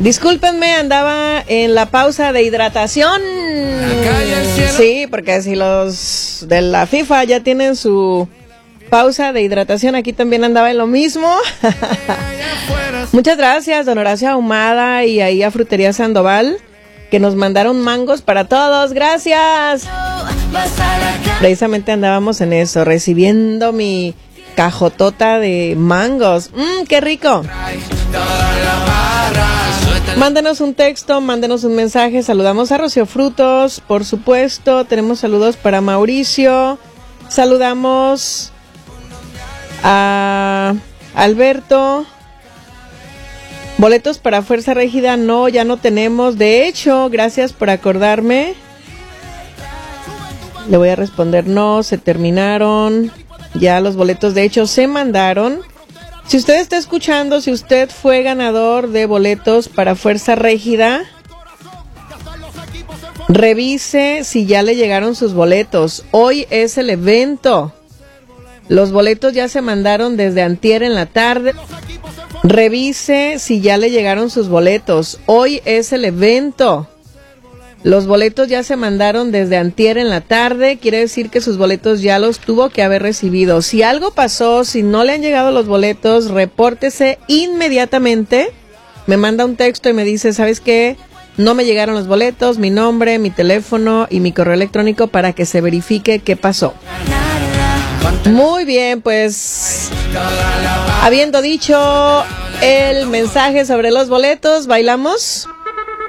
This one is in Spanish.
Discúlpenme, andaba en la pausa de hidratación. Sí, porque si los de la FIFA ya tienen su pausa de hidratación, aquí también andaba en lo mismo. Muchas gracias, don Horacio Ahumada y ahí a Frutería Sandoval, que nos mandaron mangos para todos. Gracias. Precisamente andábamos en eso, recibiendo mi cajotota de mangos. ¡Qué rico! Mándenos un texto, mándenos un mensaje. Saludamos a Rocío Frutos, por supuesto. Tenemos saludos para Mauricio. Saludamos a Alberto. Boletos para Fuerza Régida, no, ya no tenemos. De hecho, gracias por acordarme. Le voy a responder, no, se terminaron. Ya los boletos, de hecho, se mandaron. Si usted está escuchando, si usted fue ganador de boletos para Fuerza Régida, revise si ya le llegaron sus boletos. Hoy es el evento. Los boletos ya se mandaron desde antier en la tarde. Revise si ya le llegaron sus boletos. Hoy es el evento. Los boletos ya se mandaron desde antier en la tarde. Quiere decir que sus boletos ya los tuvo que haber recibido. Si algo pasó, si no le han llegado los boletos, repórtese inmediatamente. Me manda un texto y me dice, ¿sabes qué? No me llegaron los boletos, mi nombre, mi teléfono y mi correo electrónico para que se verifique qué pasó. Muy bien, pues habiendo dicho el mensaje sobre los boletos, ¿bailamos?